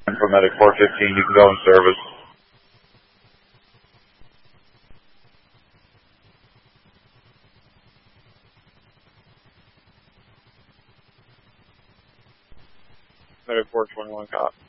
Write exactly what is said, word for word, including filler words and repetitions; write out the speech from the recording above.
From Medic four fifteen, you can go in service. Medic four twenty-one, cop.